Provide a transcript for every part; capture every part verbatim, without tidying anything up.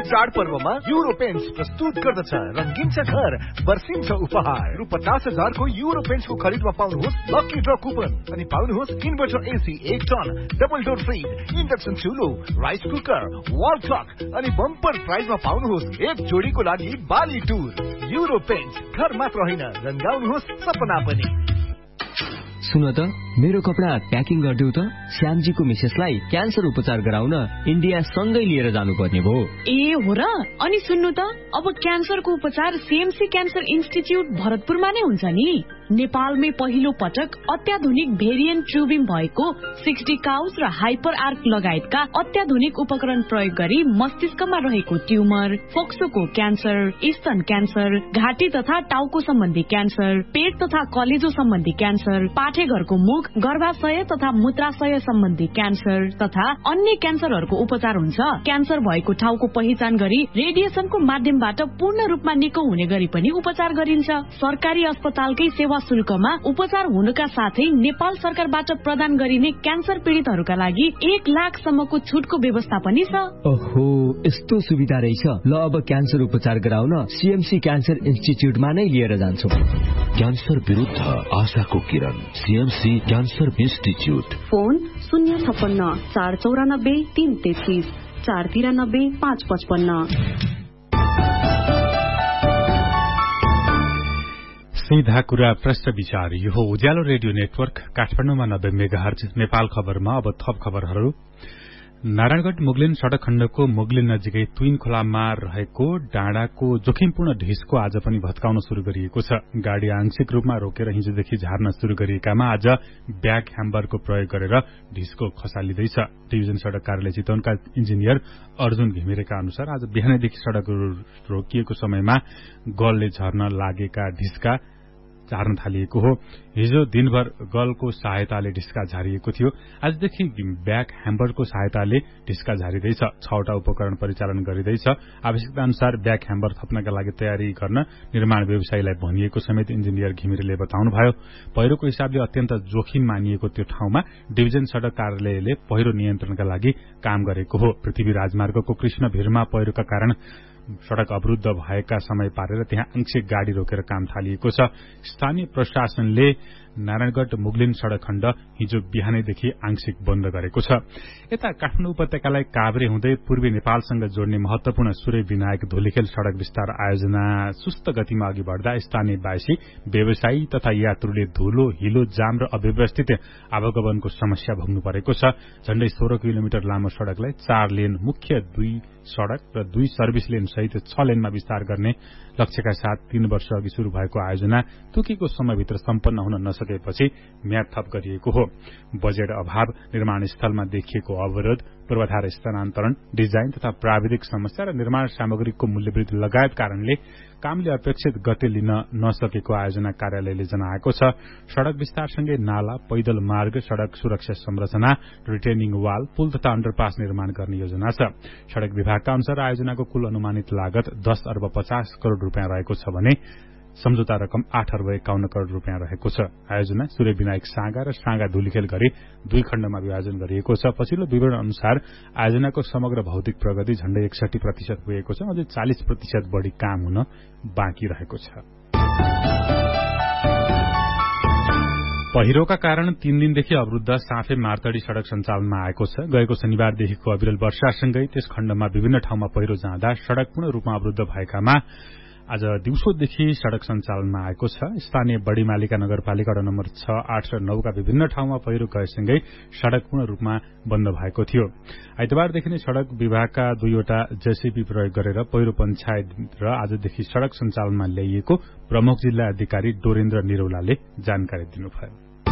चाडपर्वमा euro paints प्रस्तुत गर्दछ रंगीन छ घर बर्सिन्छ उपहार रु पचास हजार को युरो पेन्ट्स को खरीदमा पाउनुहोस् लकी ड्र कुपन अनि पाउनुहोस् इन्भर्टर एसी एक ton double door fridge induction चुलो rice cooker wall clock अनि बम्पर प्राइजमा पाउनुहोस् एक जोडीको लागि बाली टुर युरो पेन्ट्स घर मात्र होइन रंगाउनुहोस् सपना पनि। सुन त मेरो कपडा प्याकिङ गरिदेऊ त श्यामजीको मिसेसलाई क्यान्सर उपचार गराउन इन्डिया सँगै लिएर जानुपर्ने भयो। ए हो र अनि सुन्नु त अब क्यान्सरको उपचार सीएमसी क्यान्सर इन्स्टिच्युट भरतपुरमा नै हुन्छ नि। नेपालमै पहिलो पटक अत्याधुनिक भेरिएन्ट ट्युबिङ भएको सिक्सटी काउस र हाइपर आर्क लगायतका अत्याधुनिक उपकरण प्रयोग गरी मस्तिष्कमा रहेको ट्युमर, फोक्सोको क्यान्सर, स्तन क्यान्सर, घाँटी तथा टाउको सम्बन्धी क्यान्सर, पेट तथा कलेजो सम्बन्धी क्यान्सर, पाठेघरको मुख, गर्भाशय तथा मूत्राशय सम्बन्धी क्यान्सर तथा अन्य क्यान्सरहरूको उपचार हुन्छ। क्यान्सर भएको ठाउँको पहिचान गरी रेडिएसनको माध्यमबाट पूर्ण रूपमा निको हुने गरी पनि उपचार गरिन्छ। सरकारी अस्पतालकै सेवा शुल्कमा उपचार हुनुका साथै नेपाल सरकारबाट प्रदान गरिने क्यान्सर पीड़ितहरूका लागि एक लाख सम्मको छुटको व्यवस्था पनि छ। ओहो यस्तो सुविधा रहेछ। ल अब क्यान्सर उपचार गराउन सीएमसी क्यान्सर इन्स्टिच्युटमा नै लिएर जान्छु। क्यान्सर विरुद्ध आशाको किरण सीएमसी क्यान्सर इन्स्टिच्युट। फोन शून्य छप्पन्न चार चौरानब्बे तीन तेत्तीस चार तिरानब्बे पाँच पचपन्न। सीधा कुरा प्रश्न विचार यो हो उज्यालो रेडियो नेटवर्क काठमाडौँमा नब्बे मेगाहर्ज। नेपाल खबरमा अब थप खबरहरू। नारायणगढ़ मुगलिन सड़क खण्डको मुगलिन नजिकै तुइन खोलामा रहेको डाँडाको जोखिमपूर्ण ढिसको आज पनि भत्काउन शुरू गरिएको छ। गाड़ी आंशिक रूपमा रोकेर हिजोदेखि झार्न शुरू गरिएकामा आज ब्याक ह्याम्बरको प्रयोग गरेर ढिसको खसालिँदैछ। डिभिजन सड़क कार्यालय चितवनका इन्जिनियर अर्जुन घिमिरेका अनुसार आज बिहानैदेखि सड़क रोकिएको समयमा गलले झर्न लागेका ढिस्का झार्न थालिएको हो। हिजो दिनभर गलको सहायताले ढिस्का झारिएको थियो। आजदेखि ब्याक ह्याम्बरको सहायताले ढिस्का झारिँदैछ। छवटा उपकरण परिचालन गरिँदैछ। आवश्यकता अनुसार ब्याक ह्याम्बर थप्नका लागि तयारी गर्न निर्माण व्यवसायीलाई भनिएको समेत इन्जिनियर घिमिरेले बताउनुभयो। पहिरोको हिसाबले अत्यन्त जोखिम मानिएको त्यो ठाउँमा डिभिजन सड़क कार्यालयले पहिरो नियन्त्रणका लागि काम गरेको हो। पृथ्वी राजमार्गको कृष्ण भिरमा पहिरोका कारण सड़क अवरुद्ध भएका समय पारेर त्यहाँ आंशिक गाड़ी रोकेर काम थालिएको छ। स्थानीय प्रशासनले नारायणगढ़ मुगलिन सड़क खण्ड हिजो बिहानैदेखि आंशिक बन्द गरेको छ। यता काठमाडौँ उपत्यकालाई काभ्रे हुँदै पूर्वी नेपालसँग जोड्ने महत्वपूर्ण सूर्य विनायक धुलीखेल सड़क विस्तार आयोजना सुस्त गतिमा अघि बढ़दा स्थानीयवासी व्यवसायी तथा यात्रुले धुलो हिलो जाम र अव्यवस्थित आवागमनको समस्या भोग्नु परेको छ। झण्डै सोह्र किलोमिटर लामो सड़कलाई चार लेन मुख्य दुई सड़क र दुई सर्भिस लेन सहित छ लेनमा विस्तार गर्ने लक्ष्यका साथ तीन वर्ष अघि शुरू भएको आयोजना तोकेको समयभित्र सम्पन्न हुन नसकेपछि म्याद थप गरिएको हो। बजेट अभाव, निर्माण स्थलमा देखिएको अवरोध, पूर्वाधार स्थानान्तरण, डिजाइन तथा प्राविधिक समस्या र निर्माण सामग्रीको मूल्यवृद्धि लगायत कारणले कामले अपेक्षित गति लिन नसकेको आयोजना कार्यालयले जनाएको छ। सड़क विस्तारसँगै नाला, पैदल मार्ग, सड़क सुरक्षा संरचना, रिटेनिङ वाल, पुल तथा अण्डरपास निर्माण गर्ने योजना छ। सड़क विभागका अनुसार आयोजनाको कुल अनुमानित लागत दस अर्ब पचास करोड़ रूपियाँ रहेको छ भने सम्झौता रकम आठ अर्ब एकाउन्न करोड़ रूपियाँ रहेको छ। आयोजना सूर्य विनायक साँगा र साँगा धुलीखेल गरी दुई खण्डमा विभाजन गरिएको छ। पछिल्लो विवरण अनुसार आयोजनाको समग्र भौतिक प्रगति झण्डै एकसठी प्रतिशत पुगेको छ। अझै चालिस प्रतिशत बढ़ी काम हुन बाँकी रहेको छ। पहिरोका कारण तीन दिनदेखि अवरुद्ध साँफे मार्तडी सड़क सञ्चालनमा आएको छ। गएको शनिबारदेखिको अविरल वर्षासँगै त्यस खण्डमा विभिन्न ठाउँमा पहिरो जाँदा सड़क पूर्ण रूपमा अवरुद्ध भएकामा आज दिउँसोदेखि सड़क सञ्चालनमा आएको छ। स्थानीय बड़ीमालिका नगरपालिका वडा नम्बर छ, आठ र नौका विभिन्न ठाउँमा पहिरो गएसँगै सड़क पूर्ण रूपमा बन्द भएको थियो। आइतबारदेखि नै सड़क विभागका दुईवटा जेसीबी प्रयोग गरेर पहिरो पञ्चायत र आजदेखि सड़क सञ्चालनमा ल्याइएको प्रमुख जिल्ला अधिकारी डोरेन्द्र निरौलाले जानकारी दिनुभयो।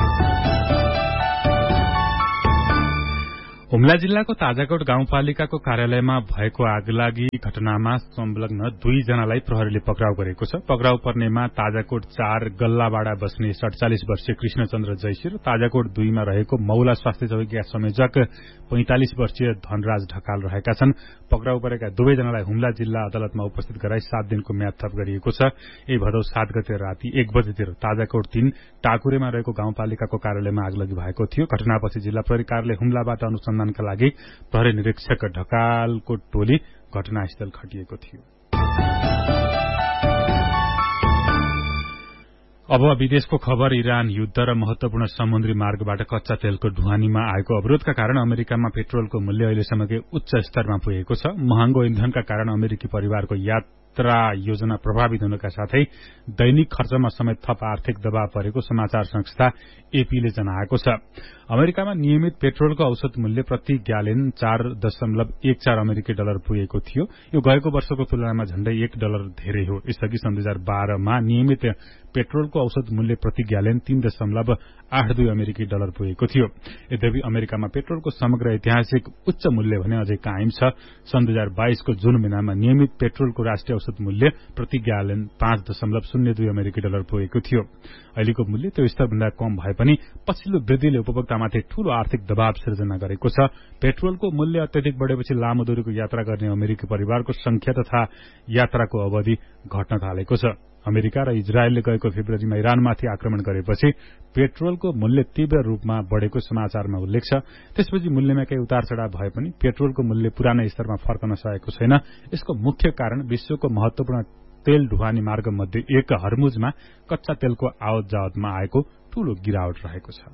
हुम्ला जिल्लाको ताजाकोट गाउँपालिकाको कार्यालयमा भएको आगलागी घटनामा संलग्न दुईजनालाई प्रहरीले पक्राउ गरेको छ। पक्राउ पर्नेमा ताजाकोट चार गल्लाबाड़ा बस्ने सड़चालिस वर्षीय कृष्णचन्द्र जैसी र ताजाकोट दुईमा रहेको मौला स्वास्थ्य चौकीका संयोजक पैंतालिस वर्षीय धनराज ढकाल रहेका छन्। पक्राउ परेका दुवैजनालाई हुम्ला जिल्ला अदालतमा उपस्थित गराई सात दिनको म्याद थप गरिएको छ। यही भदौ सात गते राति एक बजेतिर ताजाकोट तीन टाकुरेमा रहेको गाउँपालिकाको कार्यालयमा आगलगी भएको थियो। घटनापछि जिल्ला प्रहरी कार्यालय हुम्लाबाट अनुसन्धान अनुसन्धानका लागि प्रहरी निरीक्षक ढकालको टोली घटनास्थल खटिएको थियो। अब विदेशको खबर। इरान युद्ध र महत्वपूर्ण समुद्री मार्गबाट कच्चा तेलको ढुवानीमा आएको अवरोधका कारण अमेरिकामा पेट्रोलको मूल्य अहिलेसम्मकै उच्च स्तरमा पुगेको छ। महँगो इन्धनका कारण अमेरिकी परिवारको यात्रा योजना प्रभावित हुनका साथै दैनिक खर्चमा समेत थप आर्थिक दबाव परेको समाचार संस्था एपीले जनाएको छ। अमेरिकामा नियमित पेट्रोलको औसत मूल्य प्रति ग्यालन चार दशमलव एक चार अमेरिकी डलर पुगेको थियो। यो गएको वर्षको तुलनामा झण्डै एक डलर धेरै हो। यसअघि सन् दुई हजार बाह्रमा नियमित पेट्रोलको औसत मूल्य प्रति ग्यालन तीन दशमलव आठ दुई अमेरिकी डलर पुगेको थियो। यद्यपि अमेरिकामा पेट्रोलको समग्र ऐतिहासिक उच्च मूल्य भने अझै कायम छ। सन् दुई हजार बाइसको जुन महिनामा नियमित पेट्रोलको राष्ट्रिय औसत मूल्य प्रति ग्यालन पाँच दशमलव शून्य दुई अमेरिकी डलर पुगेको थियो। अहिलेको मूल्य त्यो स्तरभन्दा कम भए पनि पछिल्लो वृद्धिले उपभोक्तामाथि ठूलो आर्थिक दबाव सिर्जना गरेको छ। पेट्रोलको मूल्य अत्यधिक बढेपछि लामो दूरीको यात्रा गर्ने अमेरिकी परिवारको संख्या तथा यात्राको अवधि घट्न थालेको छ। अमेरिका र इजरायलले गएको फेब्रुअरीमा इरानमाथि आक्रमण गरेपछि पेट्रोलको मूल्य तीव्र रूपमा बढ़ेको समाचारमा उल्लेख छ। त्यसपछि मूल्यमा केही उतार चढ़ाव भए पनि पेट्रोलको मूल्य पुरानै स्तरमा फर्कन सकेको छैन। यसको मुख्य कारण विश्वको महत्वपूर्ण तेल ढुवानी मार्ग मध्ये एक हर्मुजमा कच्चा तेलको आवत जावतमा आएको ठूलो गिरावट रहेको छ।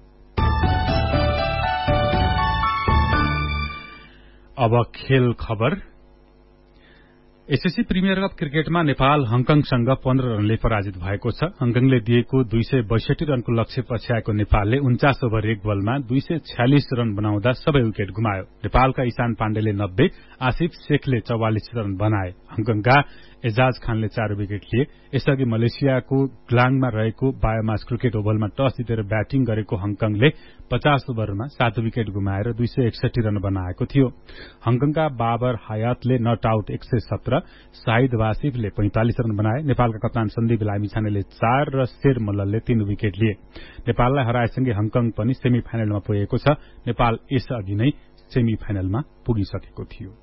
अब खेल खबर। एसएससी प्रिमियर कप क्रिकेटमा नेपाल हङकङसँग पन्ध्र रनले पराजित भएको छ। हङकङले दिएको दुई सय बैसठी रनको लक्ष्य पछ्याएको नेपालले उन्चास ओभर एक बलमा दुई सय छ्यालिस रन बनाउँदा सबै विकेट गुमायो। नेपालका ईशान पाण्डेले नब्बे, आसिफ शेखले चौवालिस रन बनाए। हङकङका एजाज खानले चार विकेट लिए। यसअघि मलेसियाको ग्लाङमा रहेको बायोमास क्रिकेट ओभलमा टस जितेर ब्याटिङ गरेको हङकङले पचास ओभरमा सात विकेट गुमाएर दुई सय एकसठी रन बनाएको थियो। हङकङका बाबर हयातले नट आउट एक सय सत्र, शाहिद वासिफले पैंतालिस रन बनाए। नेपालका कप्तान सन्दीप लामिछानेले चार र शेर मल्लले तीन विकेट लिए। नेपाललाई हराएसँगै हङकङ पनि सेमी फाइनलमा पुगेको छ। नेपाल यसअघि नै सेमी फाइनलमा पुगिसकेको थियो।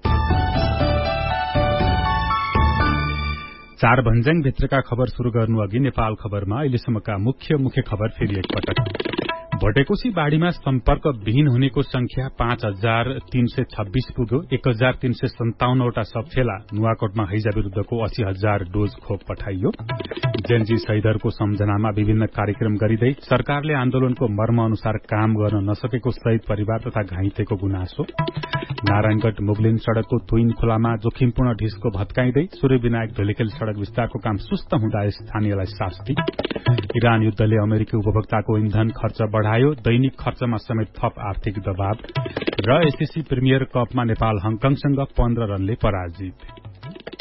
चार भन्ज्याङ भित्रका खबर शुरू गर्नु अघि नेपाल खबरमा अहिलेसम्मका मुख्य मुख्य खबर फेरि एकपटक। भटेकोशी बाढ़ीमा सम्पर्क विहीन हुनेको संख्या पाँच हजार तीन सय छब्बीस पुग्यो। एक हजार तीन सय सन्ताउन्नवटा सब फेला। नुवाकोटमा हैजा विरूद्धको अस्सी हजार डोज खोप पठाइयो। जेनजी शहीदहरूको सम्झनामा विभिन्न कार्यक्रम गरिँदै सरकारले आन्दोलनको मर्म अनुसार काम गर्न नसकेको शहीद परिवार तथा घाइतेको गुनासो। नारायणगढ़ मुगलिन सड़कको तुइन खोलामा जोखिमपूर्ण ढिस्को भत्काइँदै सूर्यविनायक ढोलेखेल सड़क विस्तारको काम सुस्त हुँदा स्थानीयलाई शास्ति। इरान युद्धले अमेरिकी उपभोक्ताको इन्धन खर्च बढ़ायो। दैनिक खर्चमा समेत थप आर्थिक दबाव। र एसएससी प्रिमियर कपमा नेपाल हङकङसँग पन्ध्र रनले पराजित।